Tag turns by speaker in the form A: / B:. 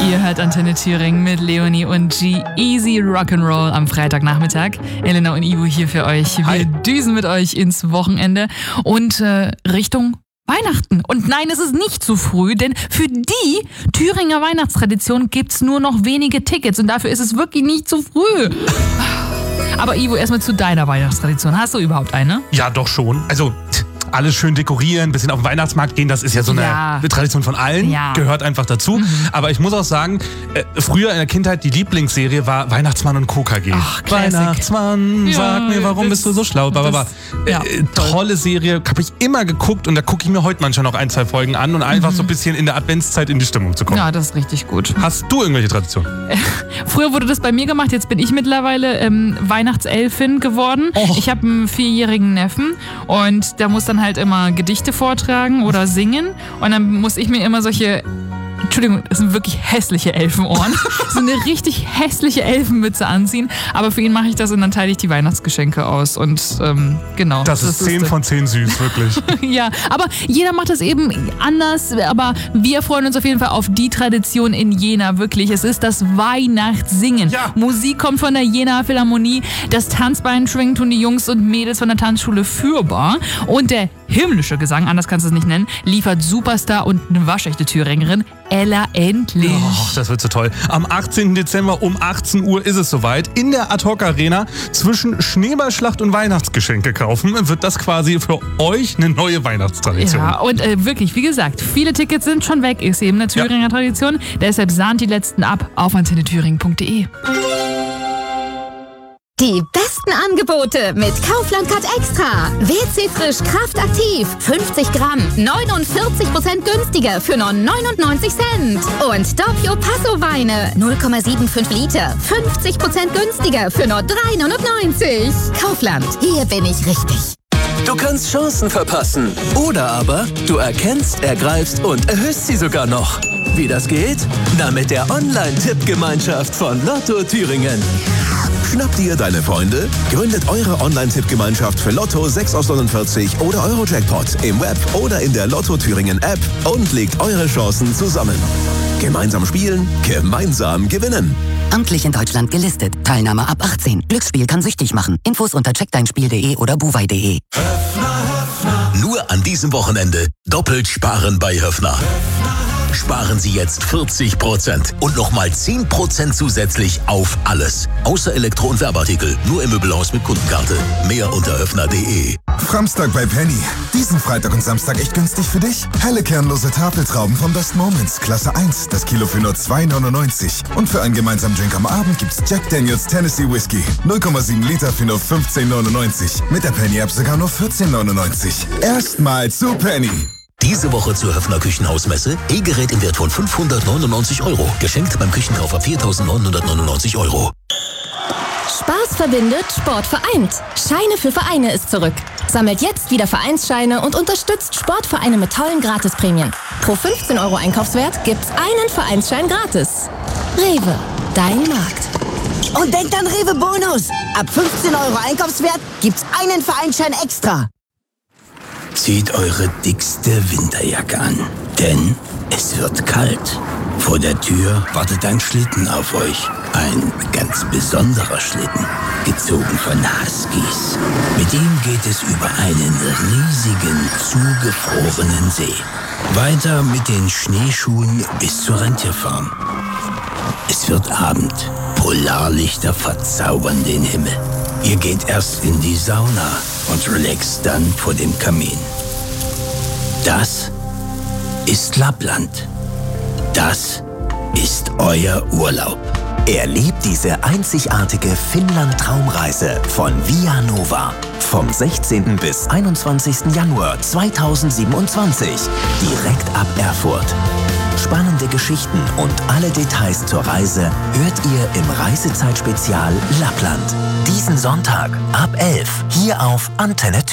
A: Ihr hört Antenne Thüringen mit Leonie und G. Easy Rock'n'Roll am Freitagnachmittag. Elena und Ivo hier für euch. Wir düsen mit euch ins Wochenende und Richtung Weihnachten. Und nein, es ist nicht zu früh, denn für die Thüringer Weihnachtstradition gibt's nur noch wenige Tickets und dafür ist es wirklich nicht zu früh. Aber Ivo, erstmal zu deiner Weihnachtstradition. Hast du überhaupt eine?
B: Ja, doch schon. Also alles schön dekorieren, ein bisschen auf den Weihnachtsmarkt gehen, das ist ja so eine Tradition von allen, gehört einfach dazu. Aber ich muss auch sagen, früher in der Kindheit, die Lieblingsserie war Weihnachtsmann und KKG.
A: Ach,
B: Weihnachtsmann, sag mir, warum bist du so schlau? Tolle Serie, habe ich immer geguckt und da gucke ich mir heute manchmal noch 1-2 Folgen an und einfach so ein bisschen in der Adventszeit in die Stimmung zu kommen.
A: Ja, das ist richtig gut.
B: Hast du irgendwelche Traditionen?
A: Früher wurde das bei mir gemacht, jetzt bin ich mittlerweile Weihnachtselfin geworden. Oh. Ich habe einen 4-jährigen Neffen und der muss dann halt immer Gedichte vortragen oder singen und dann muss ich mir immer solche, Entschuldigung, das sind wirklich hässliche Elfenohren, so eine richtig hässliche Elfenmütze anziehen, aber für ihn mache ich das und dann teile ich die Weihnachtsgeschenke aus und genau.
B: Das ist 10 von 10 süß, wirklich.
A: Ja, aber jeder macht das eben anders, aber wir freuen uns auf jeden Fall auf die Tradition in Jena, wirklich. Es ist das Weihnachtssingen. Ja. Musik kommt von der Jena Philharmonie, das Tanzbein schwingen tun die Jungs und Mädels von der Tanzschule Fürbar und der himmlische Gesang, anders kannst du es nicht nennen, liefert Superstar und eine waschechte Thüringerin, Ella Endlich.
B: Oh, das wird so toll. Am 18. Dezember um 18 Uhr ist es soweit. In der Ad-Hoc-Arena zwischen Schneeballschlacht und Weihnachtsgeschenke kaufen wird das quasi für euch eine neue Weihnachtstradition.
A: Ja, und wirklich, wie gesagt, viele Tickets sind schon weg, ist eben eine Thüringer Tradition. Deshalb sahnt die letzten ab auf antennethüringen.de.
C: Die besten Angebote mit Kaufland Cut Extra. WC Frisch Kraft Aktiv. 50 Gramm. 49% günstiger für nur 99 Cent. Und Doppio Passo Weine. 0,75 Liter. 50% günstiger für nur 3,99. Kaufland. Hier bin ich richtig.
D: Du kannst Chancen verpassen. Oder aber du erkennst, ergreifst und erhöhst sie sogar noch. Wie das geht? Na, mit der Online-Tippgemeinschaft von Lotto Thüringen.
E: Schnappt ihr deine Freunde? Gründet eure Online-Tippgemeinschaft für Lotto 6 aus 49 oder Euro-Jackpot im Web oder in der Lotto Thüringen App und legt eure Chancen zusammen. Gemeinsam spielen, gemeinsam gewinnen.
F: Amtlich in Deutschland gelistet. Teilnahme ab 18. Glücksspiel kann süchtig machen. Infos unter checkdeinspiel.de oder buwei.de.
E: Nur an diesem Wochenende doppelt sparen bei Höffner. Sparen Sie jetzt 40% und nochmal 10% zusätzlich auf alles. Außer Elektro- und Werbeartikel. Nur im Möbelhaus mit Kundenkarte. Mehr unter höffner.de.
G: Framstag bei Penny. Diesen Freitag und Samstag echt günstig für dich. Helle kernlose Tafeltrauben von Best Moments. Klasse 1. Das Kilo für nur 2,99. Und für einen gemeinsamen Drink am Abend gibt's Jack Daniels Tennessee Whiskey. 0,7 Liter für nur 15,99. Mit der Penny-App sogar nur 14,99. Erstmal zu Penny.
E: Diese Woche zur Höffner Küchenhausmesse. E-Gerät im Wert von 599 €. Geschenkt beim Küchenkauf ab 4.999 €.
C: Spaß verbindet, Sport vereint. Scheine für Vereine ist zurück. Sammelt jetzt wieder Vereinsscheine und unterstützt Sportvereine mit tollen Gratisprämien. Pro 15 € Einkaufswert gibt's einen Vereinsschein gratis. Rewe, dein Markt.
H: Und denkt an Rewe Bonus. Ab 15 € Einkaufswert gibt's einen Vereinsschein extra.
D: Zieht eure dickste Winterjacke an, denn es wird kalt. Vor der Tür wartet ein Schlitten auf euch. Ein ganz besonderer Schlitten, gezogen von Huskies. Mit ihm geht es über einen riesigen, zugefrorenen See. Weiter mit den Schneeschuhen bis zur Rentierfarm. Es wird Abend. Polarlichter verzaubern den Himmel. Ihr geht erst in die Sauna und relaxt dann vor dem Kamin. Das ist Lappland. Das ist euer Urlaub.
I: Erlebt diese einzigartige Finnland-Traumreise von Via Nova. Vom 16. bis 21. Januar 2027. Direkt ab Erfurt. Spannende Geschichten und alle Details zur Reise hört ihr im Reisezeitspezial Lappland. Diesen Sonntag ab 11 hier auf Antenne